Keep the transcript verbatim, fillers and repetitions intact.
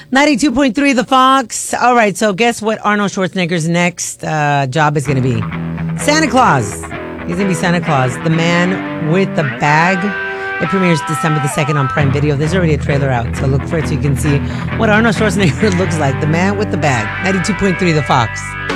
ninety-two point three The Fox. All right, so guess what Arnold Schwarzenegger's next uh, job is going to be? Santa Claus. He's going to be Santa Claus, the man with the bag. It premieres December the second on Prime Video. There's already a trailer out, so look for it so you can see what Arnold Schwarzenegger looks like. The man with the bag. ninety-two point three The Fox.